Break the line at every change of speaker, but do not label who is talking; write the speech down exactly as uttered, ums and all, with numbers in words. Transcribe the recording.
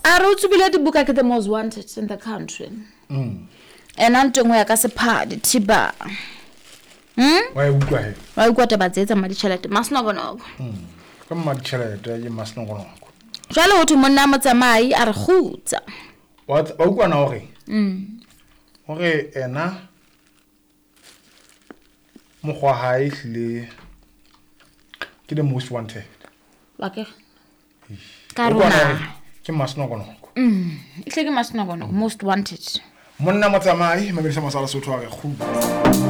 a re o tsubile dibuka ke the most wanted in the country
Mm.
and a ntengwe ya ka sephadi thiba hmm
Wa e utlwa he.
wa ikwa taba tsetsa maditšhelete masinogonoko
Mm. Ka mma ditšhelete ya masinogonoko.
jwale ho thwe monna motsamai a re gutsa
Wa wa utlwa na hore
mm
hore ena mokgwa hae hlile ke the most wanted.
wa ke
Ka
ka rona
ke masinogonoko.
mm ihle ke masinogonoko most wanted
Monna motsamai mabedisa masala sotho wa re khu.